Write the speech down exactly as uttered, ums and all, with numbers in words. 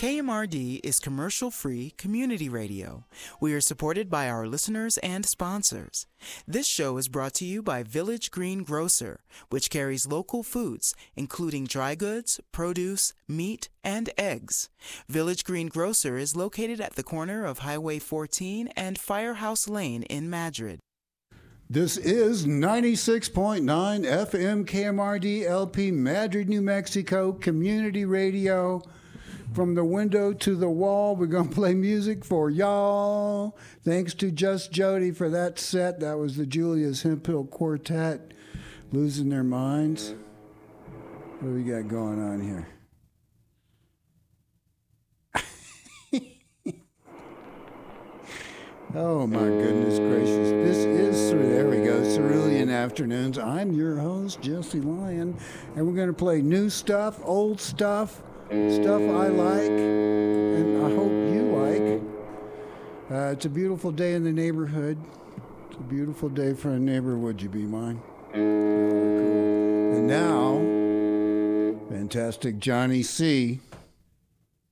K M R D is commercial-free community radio. We are supported by our listeners and sponsors. This show is brought to you by Village Green Grocer, which carries local foods, including dry goods, produce, meat, and eggs. Village Green Grocer is located at the corner of Highway fourteen and Firehouse Lane in Madrid. This is ninety-six point nine F M K M R D L P Madrid, New Mexico, community radio. From the window to the wall, we're going to play music for y'all. Thanks to Just Jody for that set. That was the Julius Hemphill Quartet, Losing Their Minds. What do we got going on here? Oh, my goodness gracious. This is, there we go, Cerulean Afternoons. I'm your host, Jesse Lyon, and we're going to play new stuff, old stuff, stuff I like, and I hope you like. Uh, it's a beautiful day in the neighborhood. It's a beautiful day for a neighbor. Would you be mine? Oh, cool. And now, fantastic Johnny C.